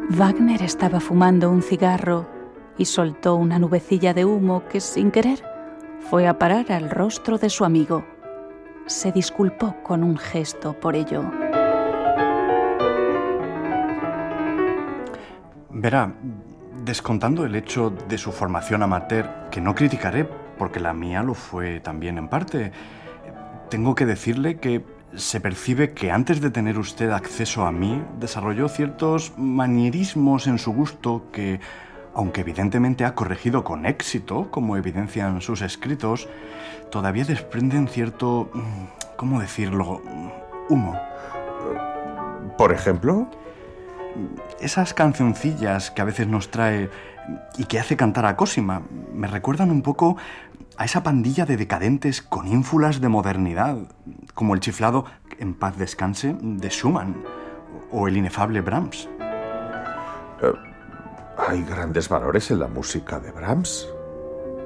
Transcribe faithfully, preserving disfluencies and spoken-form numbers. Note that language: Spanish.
Wagner estaba fumando un cigarro y soltó una nubecilla de humo que, sin querer, fue a parar al rostro de su amigo. Se disculpó con un gesto por ello. Verá, descontando el hecho de su formación amateur, que no criticaré porque la mía lo fue también en parte, tengo que decirle que se percibe que antes de tener usted acceso a mí, desarrolló ciertos manierismos en su gusto que, aunque evidentemente ha corregido con éxito, como evidencian sus escritos, todavía desprenden cierto, ¿cómo decirlo?, humo. ¿Por ejemplo? Esas cancioncillas que a veces nos trae y que hace cantar a Cosima me recuerdan un poco a esa pandilla de decadentes con ínfulas de modernidad, como el chiflado En paz descanse de Schumann o el inefable Brahms. Uh, ¿Hay grandes valores en la música de Brahms?